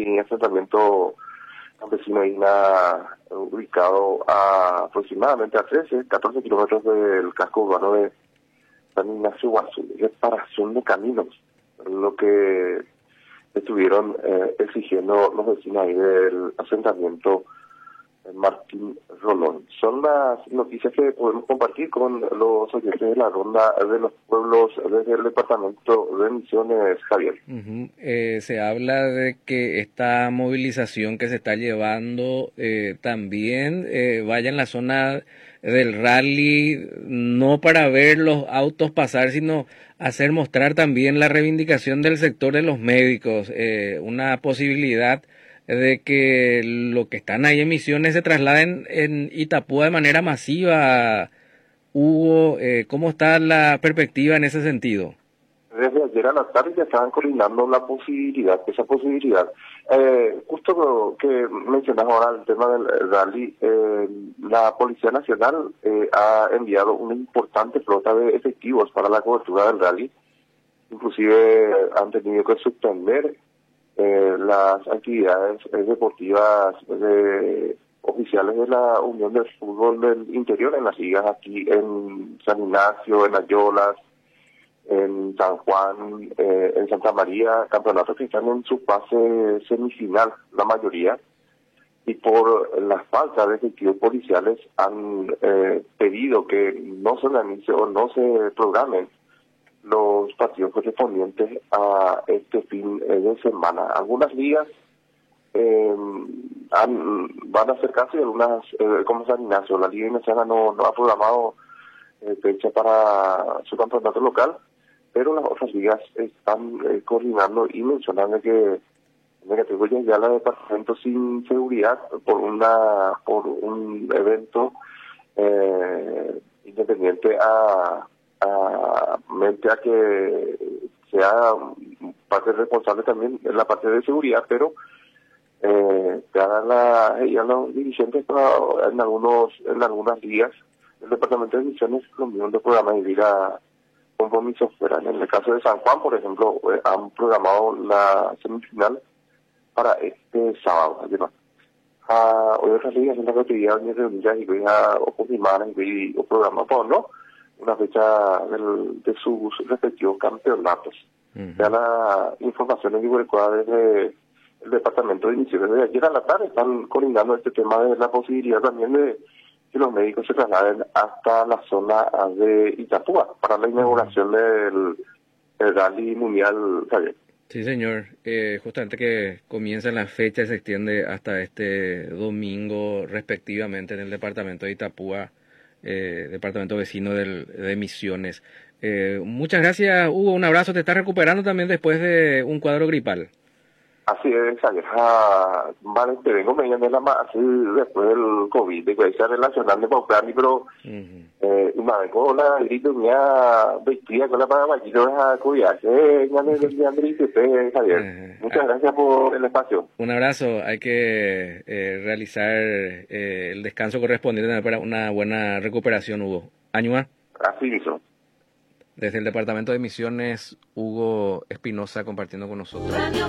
mini asentamiento campesino ubicado aproximadamente a 14 kilómetros del casco urbano de San Ignacio Guazú. Reparación de caminos, lo que estuvieron exigiendo los vecinos ahí del asentamiento Martín Rolón. Son las noticias que podemos compartir con los oyentes de la Ronda de los Pueblos desde el departamento de Misiones, Javier. Se habla de que esta movilización que se está llevando también vaya en la zona del rally, no para ver los autos pasar, sino hacer mostrar también la reivindicación del sector de los médicos, una posibilidad de que lo que están ahí en Misiones se trasladen en Itapúa de manera masiva. Hugo, ¿cómo está la perspectiva en ese sentido? Desde ayer a la tarde ya estaban coordinando esa posibilidad. Justo que mencionas ahora el tema del rally, la Policía Nacional ha enviado una importante flota de efectivos para la cobertura del rally. Inclusive han tenido que suspender las actividades deportivas oficiales de la Unión del Fútbol del Interior en las ligas aquí en San Ignacio, en Ayolas, en San Juan, en Santa María, campeonatos que están en su fase semifinal, la mayoría, y por la falta de efectivos policiales han pedido que no se organice o no se programen los partidos correspondientes a este fin de semana. Algunas ligas van a acercarse y algunas, como San Ignacio, la Liga Ignaciana no ha programado fecha para su campeonato local, pero las otras ligas están coordinando y mencionando que en la categoría ya la departamento sin seguridad por un evento independiente a que sea parte responsable también en la parte de seguridad, pero ya los dirigentes en algunas ligas el departamento de Misiones los mismos de programas de liga compromisos fuera. En el caso de San Juan, por ejemplo, han programado la semifinal para este sábado. Además, hoy otras ligas en la categoría de reunidas y voy a confirmar y programar por no una fecha de sus respectivos campeonatos. Ya la información es divulgada desde el departamento de Misiones. De ayer a la tarde están coordinando este tema de la posibilidad también de que los médicos se trasladen hasta la zona de Itapúa para la inauguración del Rally Mundial, Javier. Sí, señor. Justamente que comienza la fecha y se extiende hasta este domingo respectivamente en el departamento de Itapúa, departamento vecino de Misiones. Muchas gracias, Hugo. Un abrazo. Te estás recuperando también después de un cuadro gripal. Así es, Javier. Vale, te vengo mañana así después del COVID, de que se relacionan de Paucani, pero me vengo la grito mía vestida con la paraguayita a cuidarse, Javier. Muchas gracias por el espacio. Un abrazo. Hay que realizar el descanso correspondiente para una buena recuperación, Hugo. Añua. Así mismo. Desde el departamento de Misiones, Hugo Espinosa compartiendo con nosotros.